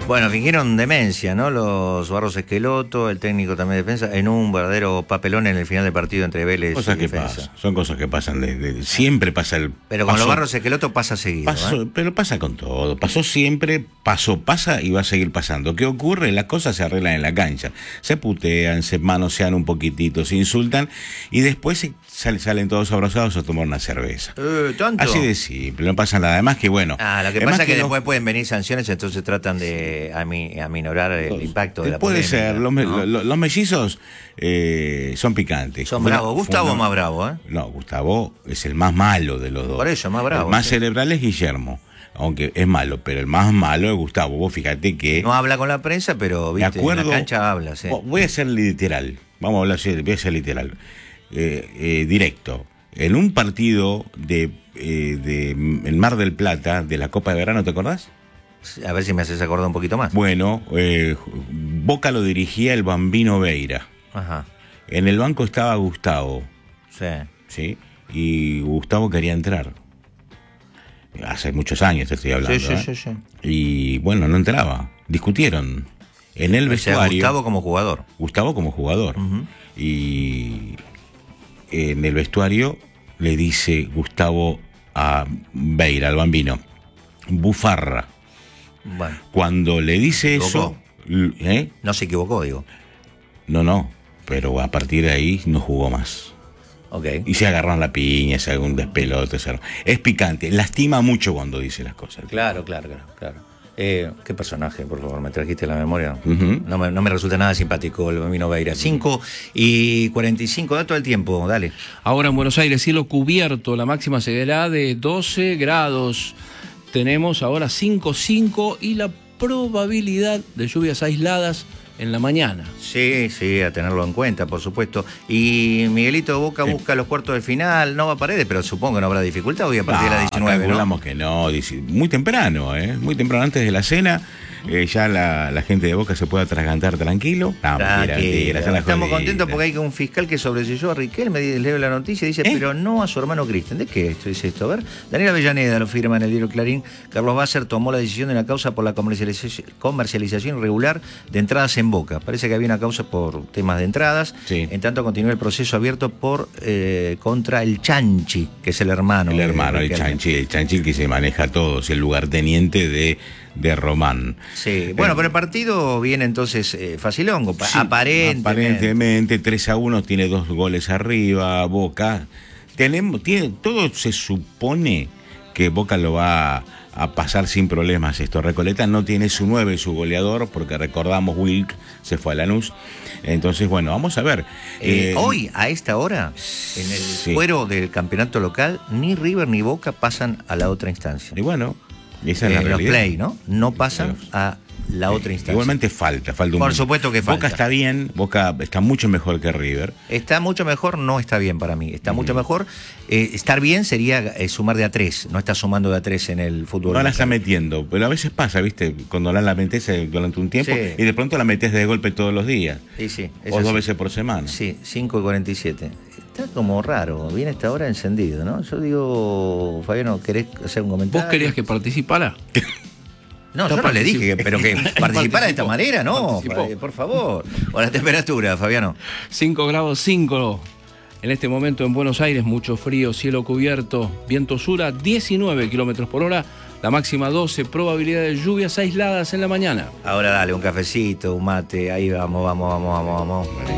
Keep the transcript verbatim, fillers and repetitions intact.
Bueno, fingieron demencia, ¿no? Los Barros Esqueloto, el técnico también de defensa, en un verdadero papelón en el final del partido entre Vélez cosas y que Defensa. pasan, son cosas que pasan, de, de, siempre pasa el... Pero con pasó, los Barros Esqueloto pasa seguido, pasó, ¿eh? Pero pasa con todo, pasó siempre, pasó, pasa y va a seguir pasando. ¿Qué ocurre? Las cosas se arreglan en la cancha, se putean, se manosean un poquitito, se insultan y después se, salen, salen todos abrazados a tomar una cerveza. Eh, ¿tanto? Así de simple, no pasa nada. Además que bueno... Ah, lo que además pasa es que, que no, después pueden venir sanciones, entonces tratan de ami, aminorar el impacto de la puede polémica, ser, los, ¿no? los, los mellizos eh, son picantes. Son Fue bravos. una- Gustavo fue una- más bravo, ¿eh? No, Gustavo es el más malo de los dos. Por eso, más bravo, El más sí. cerebral es Guillermo, aunque es malo, pero el más malo es Gustavo. Vos fíjate que... No habla con la prensa, pero me viste, acuerdo, en la cancha habla, sí. Voy a ser literal, vamos a hablar así, voy a ser literal, eh, eh, directo. En un partido de, eh, de el Mar del Plata, de la Copa de Verano, ¿te acordás? A ver si me haces acordar un poquito más. Bueno, eh, Boca lo dirigía el Bambino Veira. Ajá, En el banco estaba Gustavo, sí. ¿sí? Y Gustavo quería entrar. Hace muchos años te estoy hablando. Sí, sí, ¿eh? sí, sí. Y bueno, no entraba. Discutieron. En el O sea, vestuario. Gustavo como jugador. Gustavo como jugador. Ujú. Y en el vestuario le dice Gustavo a Veira, al Bambino, bufarra. Bueno, Cuando le dice eso, ¿Equivocó? ¿eh? no se equivocó, digo. No, no, pero a partir de ahí no jugó más. Ok. Y se agarran la piña, se haga un despelote. Se... Es picante, lastima mucho cuando dice las cosas. Claro, claro, claro, claro. Eh, ¿Qué personaje, por favor? ¿Me trajiste la memoria? Ujú. no, me, no me resulta nada simpático el Bambino Veira. cinco y cuarenta y cinco, da todo el tiempo, dale. Ahora en Buenos Aires, cielo cubierto, la máxima será de doce grados. Tenemos ahora cinco punto cinco y la probabilidad de lluvias aisladas en la mañana. Sí, sí, a tenerlo en cuenta, por supuesto. Y Miguelito Boca Sí. busca los cuartos de final, no va a Paredes, pero supongo que no habrá dificultad hoy a partir de las diecinueve, ¿no? calculamos que no, dice- muy temprano, ¿eh? Muy temprano, antes de la cena, eh, ya la, la gente de Boca se puede atragantar tranquilo. No, mentira, Tranquila. mentira, son las Estamos joditas. contentos porque hay un fiscal que sobreselló a Riquel, me leo la noticia y dice, ¿Eh? pero no a su hermano Cristian. ¿De qué esto dice esto? A ver, Daniel Avellaneda lo firma en el diario Clarín. Carlos Basser tomó la decisión de una causa por la comercialización, comercialización irregular de entradas en Boca. Parece que había una causa por temas de entradas. Sí. En tanto continúa el proceso abierto por eh, contra el Chanchi, que es el hermano. El de hermano, el Riquelme. Chanchi, el Chanchi que se maneja todo, es el lugarteniente de, de Román. Sí, bueno, Eh, pero el partido viene entonces eh, facilongo, pa- Sí, aparentemente. aparentemente tres a uno, tiene dos goles arriba, Boca. Tenemos, tiene, todo se supone que Boca lo va a pasar sin problemas esto. Recoleta no tiene su nueve, su goleador, porque recordamos Wilk se fue a Lanús. Entonces, bueno, vamos a ver. Eh, Eh, hoy, a esta hora, en el sí. fuero del campeonato local, ni River ni Boca pasan a la otra instancia. Y bueno, esa es Eh, la los realidad. play, ¿no? No pasan Los- a la otra instancia. Igualmente falta, falta un Por supuesto que falta. Boca está bien, Boca está mucho mejor que River. Está mucho mejor, no está bien para mí. Está mucho mejor. Eh, estar bien sería eh, sumar de a tres. No está sumando de a tres en el fútbol. No la está local. metiendo, pero a veces pasa, ¿viste? Cuando la, la metes eh, durante un tiempo Sí. y de pronto la metes de golpe todos los días. Sí, sí. es O dos así. veces por semana. Sí, cinco y cuarenta y siete. Está como raro. Viene esta hora encendido, ¿no? Yo digo, Fabiano, ¿querés hacer un comentario? ¿Vos querías que participara? No, No yo no le dije, que, participó. pero que participara de esta Participó. manera, no, Participó. Fa- por favor. O la temperatura, Fabiano. cinco grados cinco. En este momento en Buenos Aires, mucho frío, cielo cubierto, viento sur a diecinueve kilómetros por hora, la máxima doce, probabilidad de lluvias aisladas en la mañana. Ahora dale, un cafecito, un mate, ahí vamos, vamos, vamos, vamos, vamos.